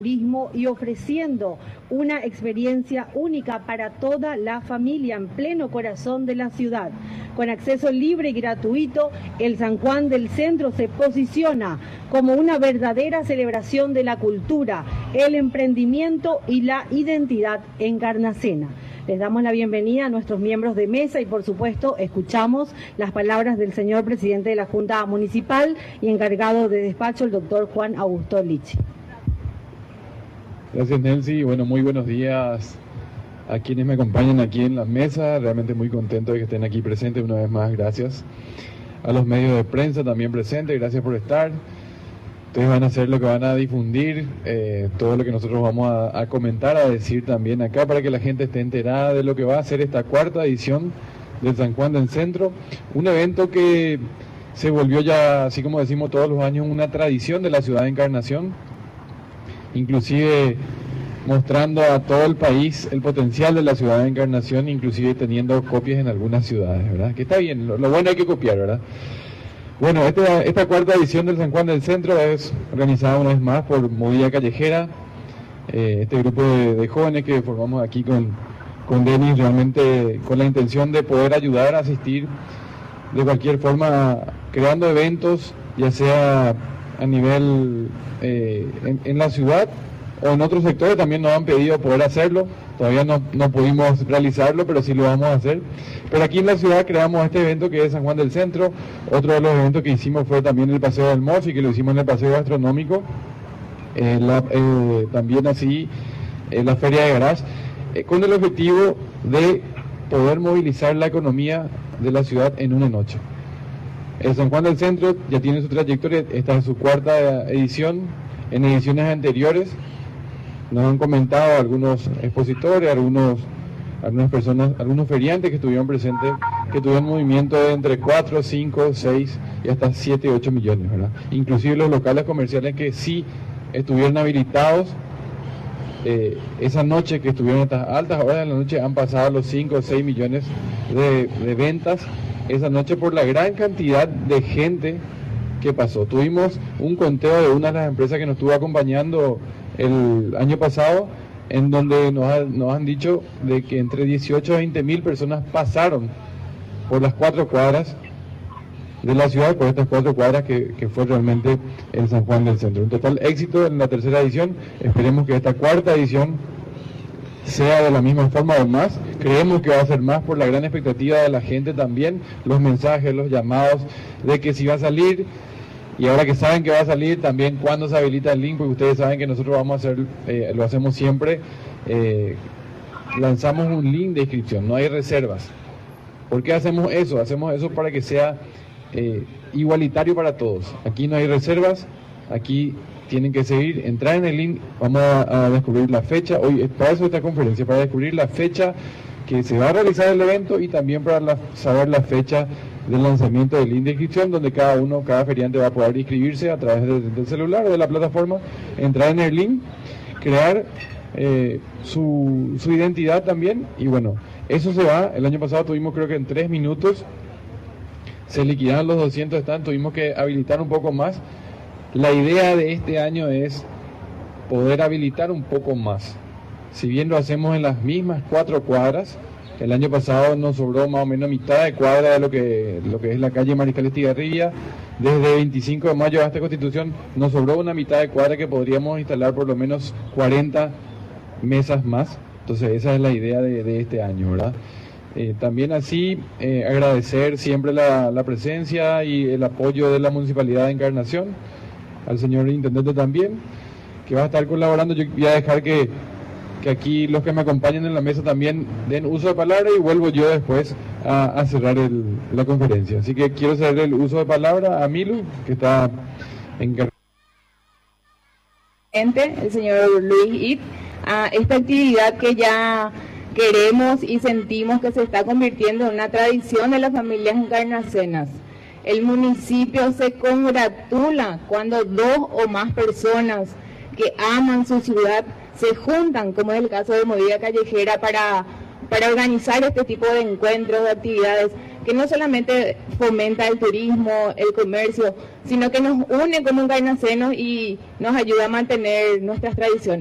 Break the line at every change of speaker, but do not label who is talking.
turismo y ofreciendo una experiencia única para toda la familia en pleno corazón de la ciudad. Con acceso libre y gratuito, el San Juan del Centro se posiciona como una verdadera celebración de la cultura, el emprendimiento y la identidad encarnacena. Les damos la bienvenida a nuestros miembros de mesa y, por supuesto, escuchamos las palabras del señor presidente de la Junta Municipal y encargado de despacho, el doctor Juan Augusto Lichi.
Gracias, Nelcy. Bueno, muy buenos días a quienes me acompañan aquí en las mesas. Realmente muy contento de que estén aquí presentes una vez más. Gracias a los medios de prensa también presentes. Gracias por estar. Ustedes van a hacer lo que van a difundir, todo lo que nosotros vamos a comentar, a decir también acá, para que la gente esté enterada de lo que va a ser esta cuarta edición del San Juan del Centro. Un evento que se volvió ya, así como decimos todos los años, una tradición de la ciudad de Encarnación, inclusive mostrando a todo el país el potencial de la ciudad de Encarnación, inclusive teniendo copias en algunas ciudades, ¿verdad? Que está bien, lo bueno hay que copiar, ¿verdad? Bueno, esta cuarta edición del San Juan del Centro es organizada una vez más por Movida Callejera, este grupo de jóvenes que formamos aquí con Denis, realmente con la intención de poder ayudar a asistir de cualquier forma, creando eventos, ya sea a nivel en la ciudad o en otros sectores. También nos han pedido poder hacerlo, todavía no pudimos realizarlo, pero sí lo vamos a hacer. Pero aquí en la ciudad creamos este evento que es San Juan del Centro. Otro de los eventos que hicimos fue también el Paseo del Morfi, que lo hicimos en el Paseo Gastronómico, también así la Feria de Garage, con el objetivo de poder movilizar la economía de la ciudad en una noche. El San Juan del Centro ya tiene su trayectoria, esta es su cuarta edición. En ediciones anteriores nos han comentado algunos expositores, algunas personas, algunos feriantes que estuvieron presentes, que tuvieron movimiento de entre 4, 5, 6 y hasta 7, 8 millones, ¿verdad? Inclusive los locales comerciales que sí estuvieron habilitados, esa noche que estuvieron a estas altas horas de la noche han pasado los 5 o 6 millones de ventas esa noche por la gran cantidad de gente que pasó. Tuvimos un conteo de una de las empresas que nos estuvo acompañando el año pasado, en donde nos han dicho de que entre 18 a 20 mil personas pasaron por las 4 cuadras de la ciudad, por estas 4 cuadras que fue realmente el San Juan del Centro. Un total éxito en la tercera edición. Esperemos que esta cuarta edición sea de la misma forma o más. Creemos que va a ser más por la gran expectativa de la gente también, los mensajes, los llamados de que si va a salir, y ahora que saben que va a salir, también cuando se habilita el link, porque ustedes saben que nosotros vamos a hacer, lo hacemos siempre, lanzamos un link de inscripción, no hay reservas. ¿Por qué hacemos eso? Hacemos eso para que sea igualitario para todos. Aquí no hay reservas, aquí tienen que seguir, entrar en el link. Vamos a descubrir la fecha, hoy para eso esta conferencia, para descubrir la fecha que se va a realizar el evento y también para saber la fecha del lanzamiento del link de inscripción, donde cada feriante va a poder inscribirse a través del celular o de la plataforma, entrar en el link, crear su identidad también, y bueno, eso se va. El año pasado tuvimos, creo que en 3 minutos se liquidaron los 200 stands, tuvimos que habilitar un poco más. La idea de este año es poder habilitar un poco más. Si bien lo hacemos en las mismas 4 cuadras, el año pasado nos sobró más o menos mitad de cuadra de lo que es la calle Mariscal Estigarribia. Desde 25 de mayo hasta Constitución nos sobró una mitad de cuadra que podríamos instalar por lo menos 40 mesas más. Entonces esa es la idea de este año, ¿verdad? También así agradecer siempre la presencia y el apoyo de la Municipalidad de Encarnación, al señor Intendente también, que va a estar colaborando. Yo voy a dejar que aquí los que me acompañan en la mesa también den uso de palabra y vuelvo yo después a cerrar la conferencia. Así que quiero ceder el uso de palabra a Milu, que está encargado.
El señor Luis It, a esta actividad que ya queremos y sentimos que se está convirtiendo en una tradición de las familias encarnacenas. El municipio se congratula cuando 2 o más personas que aman su ciudad se juntan, como es el caso de Movida Callejera, para organizar este tipo de encuentros, de actividades que no solamente fomenta el turismo, el comercio, sino que nos une como encarnacenos y nos ayuda a mantener nuestras tradiciones.